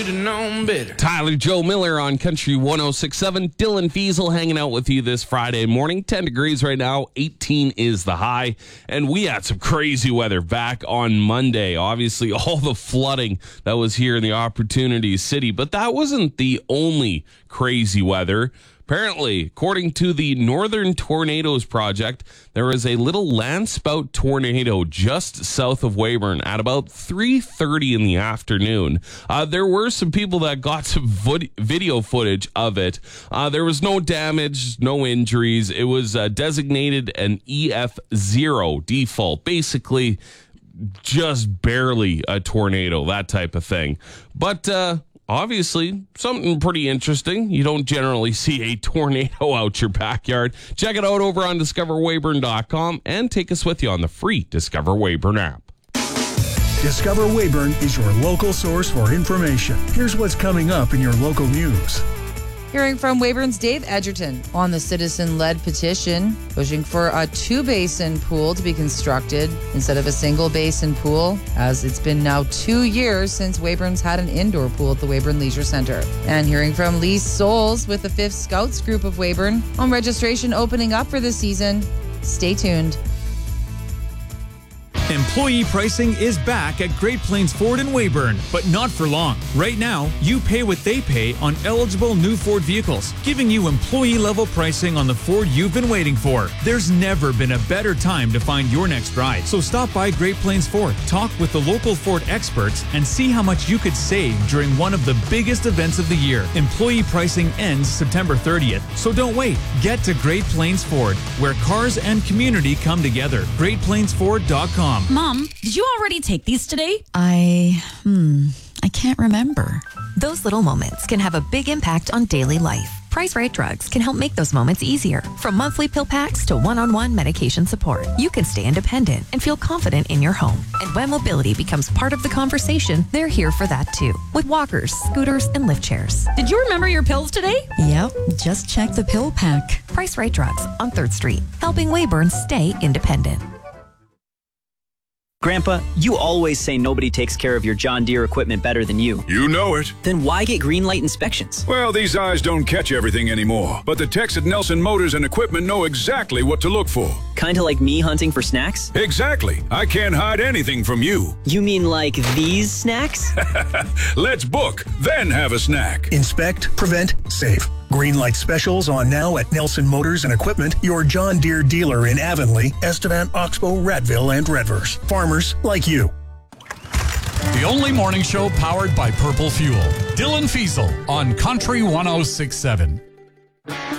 Tyler Joe Miller on Country 106.7. Dylan Fiesel hanging out with you this Friday morning. 10 degrees right now. 18 is the high. And we had some crazy weather back on Monday. Obviously, all the flooding that was here in the Opportunity City. But that wasn't the only crazy weather. Apparently, according to the Northern Tornadoes Project, there was a little landspout tornado just south of Weyburn at about 3:30 in the afternoon. There were some people that got some video footage of it. There was no damage, no injuries. It was designated an EF0 default, basically just barely a tornado, that type of thing. But obviously, something pretty interesting. You don't generally see a tornado out your backyard. Check it out over on discoverweyburn.com and take us with you on the free Discover Weyburn app. Discover Weyburn is your local source for information. Here's what's coming up in your local news. Hearing from Weyburn's Dave Edgerton on the citizen-led petition pushing for a two-basin pool to be constructed instead of a single-basin pool, as it's been now 2 years since Weyburn's had an indoor pool at the Weyburn Leisure Centre. And hearing from Lee Souls with the 5th Scouts Group of Weyburn on registration opening up for the season. Stay tuned. Employee pricing is back at Great Plains Ford in Weyburn, but not for long. Right now, you pay what they pay on eligible new Ford vehicles, giving you employee-level pricing on the Ford you've been waiting for. There's never been a better time to find your next ride. So stop by Great Plains Ford, talk with the local Ford experts, and see how much you could save during one of the biggest events of the year. Employee pricing ends September 30th, so don't wait. Get to Great Plains Ford, where cars and community come together. GreatPlainsFord.com. Mom, did you already take these today? I can't remember. Those little moments can have a big impact on daily life. Price Right Drugs can help make those moments easier. From monthly pill packs to one-on-one medication support, you can stay independent and feel confident in your home. And when mobility becomes part of the conversation, they're here for that too. With walkers, scooters, and lift chairs. Did you remember your pills today? Yep, just check the pill pack. Price Right Drugs on 3rd Street, helping Weyburn stay independent. Grandpa, you always say nobody takes care of your John Deere equipment better than you. You know it. Then why get Greenlight inspections? Well, these eyes don't catch everything anymore, but the techs at Nelson Motors and Equipment know exactly what to look for. Kinda like me hunting for snacks? Exactly. I can't hide anything from you. You mean like these snacks? Let's book, then have a snack. Inspect, prevent, save. Greenlight specials on now at Nelson Motors and Equipment, your John Deere dealer in Avonlea, Estevan, Oxbow, Ratville, and Redverse. Farmers like you. The only morning show powered by Purple Fuel. Dylan Fiesel on Country 106.7.